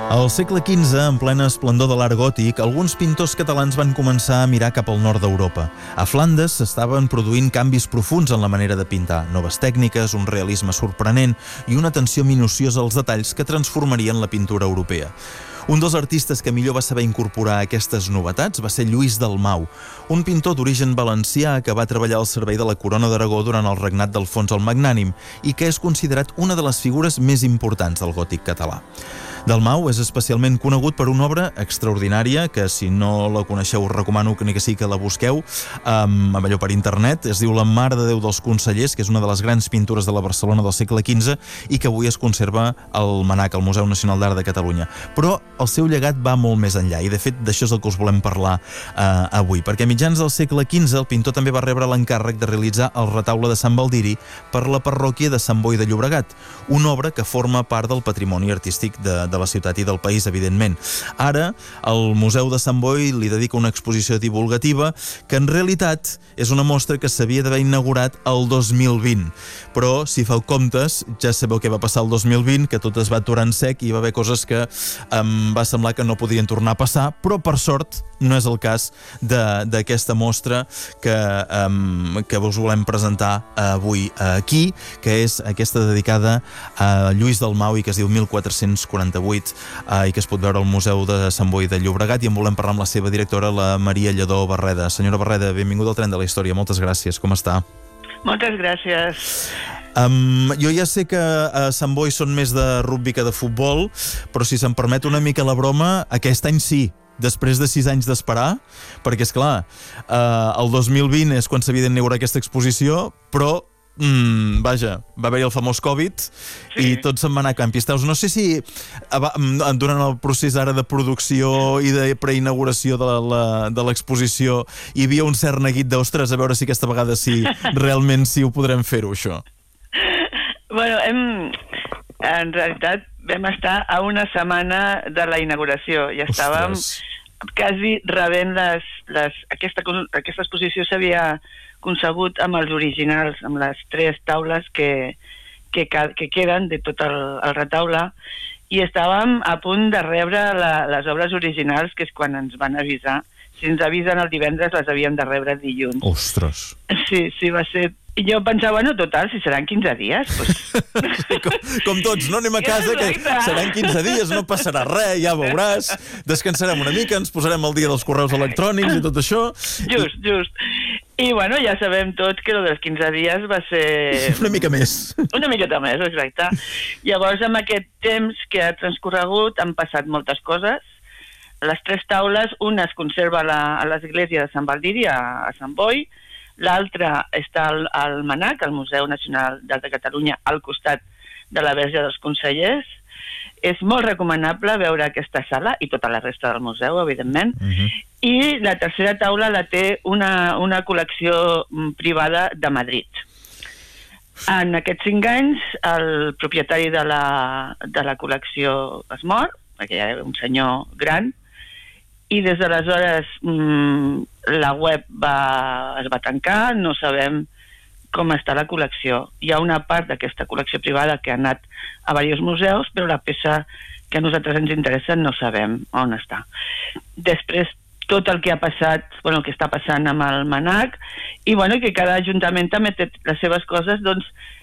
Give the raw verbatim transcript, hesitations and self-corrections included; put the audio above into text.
Al segle quinze, en plena esplendor de l'art gòtic, alguns pintors catalans van començar a mirar cap al nord d'Europa. A Flandes s'estaven produint canvis profuns en la manera de pintar, noves tècniques, un realisme sorprenent i una atenció minuciosa als detalls que transformarien la pintura europea. Un dels artistes que millor va saber incorporar aquestes novetats va ser Lluís Dalmau, un pintor d'origen valencià que va treballar al servei de la Corona d'Aragó durant el regnat d'Alfons el Magnànim i que és considerat una de les figures més importants del gòtic català. Dalmau és especialment conegut per una obra extraordinària que, si no la coneixeu, us recomano que ni que sí que la busqueu um, allò per internet. Es diu La Mare de Déu dels Consellers, que és una de les grans pintures de la Barcelona del segle quinze i que avui es conserva al MNAC, al Museu Nacional d'Art de Catalunya. Però el seu llegat va molt més enllà i, de fet, d'això és el que us volem parlar uh, avui, perquè a mitjans del segle quinze el pintor també va rebre l'encàrrec de realitzar el retaule de Sant Baldiri per la parròquia de Sant Boi de Llobregat, una obra que forma part del patrimoni artístic de, de la ciutat i del país, evidentment. Ara, el Museu de Sant Boi li dedica una exposició divulgativa que en realitat és una mostra que s'havia d'haver inaugurat el dos mil vint. Però, si feu comptes, ja sabeu què va passar el dos mil vint, que tot es va aturar en sec i hi va haver coses que em va semblar que no podien tornar a passar, però per sort no és el cas d'aquesta mostra que, um, que us volem presentar avui aquí, que és aquesta dedicada a Lluís Dalmau i que es diu mil quatre-cents quaranta-vuit uh, i que es pot veure al Museu de Sant Boi de Llobregat, i en volem parlar amb la seva directora, la Maria Lledó Barreda. Senyora Barreda, benvinguda al Tren de la Història. Moltes gràcies. Com està? Moltes gràcies. Um, jo ja sé que a Sant Boi són més de rugbi que de futbol, però si se'm permet una mica la broma, aquest any sí, després de sis anys d'esperar, perquè, esclar, uh, el dos mil vint és quan s'havia d'inaugurar aquesta exposició, però Mm, vaja, va haver-hi el famós Covid, sí, i tot se'n va anar a campisteus. No sé si durant el procés ara de producció i de preinauguració de l'exposició hi havia un cert neguit d'ostres, a veure si aquesta vegada sí, realment sí ho podrem fer-ho, això. Bueno, hem, en realitat vam estar a una setmana de la inauguració i estàvem Ostres. quasi rebent les, les, aquesta, aquesta exposició s'havia concebut amb els originals, amb les tres taules que, que, que queden de tot el, el retaule, i estàvem a punt de rebre la, les obres originals, que és quan ens van avisar. Si ens avisen el divendres, les havíem de rebre dilluns. Ostres! Sí, sí, va ser... I jo pensava, no, total, si seran quinze dies, doncs... com, com tots, no? Anem a casa, que seran quinze dies, no passarà res, ja veuràs, descansarem una mica, ens posarem al dia dels correus electrònics i tot això. Just, just. I, bueno, ja sabem tots que el dels quinze dies va ser... Una mica més. Una miqueta més, exacte. Llavors, amb aquest temps que ha transcorregut, han passat moltes coses. Les tres taules, una es conserva a, la, a l'església de Sant Baldiri, a, a Sant Boi, l'altra està al, al MNAC, al Museu Nacional d'Art de Catalunya, al costat de la Verge dels Consellers. És molt recomanable veure aquesta sala i tota la resta del museu, evidentment. Uh-huh. I la tercera taula la té una, una col·lecció privada de Madrid. En aquests cinc anys, el propietari de la, de la col·lecció es mor, perquè ja era un senyor gran, i des d'aleshores mmm, la web va, es va tancar, no sabem com està la col·lecció. Hi ha una part d'aquesta col·lecció privada que ha anat a diversos museus, però la peça que a nosaltres ens interessa no sabem on està. Després, tot el que ha passat, bueno, el que està passant amb el MNAC, i bueno, que cada ajuntament també té les seves coses, doncs